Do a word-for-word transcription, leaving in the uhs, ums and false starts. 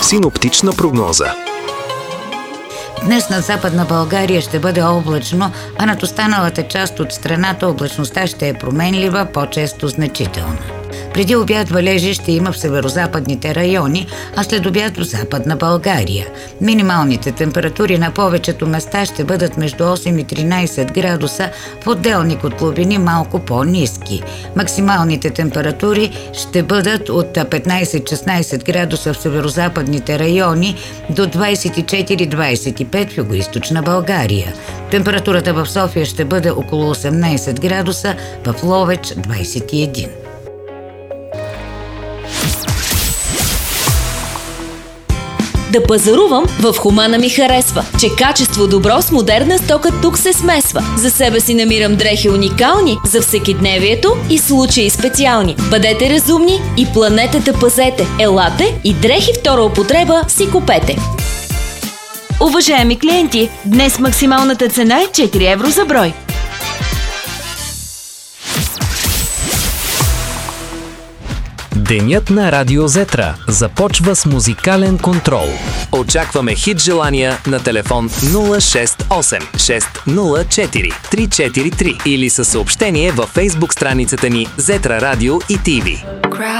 Синоптична прогноза. Днес над Западна България ще бъде облачно, а над останалата част от страната облачността ще е променлива, по-често значителна. Преди обяд валежи ще има в северозападните райони, а след обяд в Западна България. Минималните температури на повечето места ще бъдат между осем и тринайсет градуса, в отделни котловини малко по-ниски. Максималните температури ще бъдат от петнайсет-шестнайсет градуса в северозападните райони до двайсет и четири до двайсет и пет в югоизточна България. Температурата в София ще бъде около осемнайсет градуса, в Ловеч двайсет и един. Да пазарувам в Хумана ми харесва, че качество добро с модерна стока тук се смесва. За себе си намирам дрехи уникални, за всекидневието и случаи специални. Бъдете разумни и планетата пазете. Елате и дрехи втора употреба си купете. Уважаеми клиенти, днес максималната цена е четири евро за брой. Денят на Радио Зетра започва с музикален контрол. Очакваме хит желания на телефон нула шест осем шест нула четири три четири три или със съобщение във фейсбук страницата ни Зетра Радио и ТВ.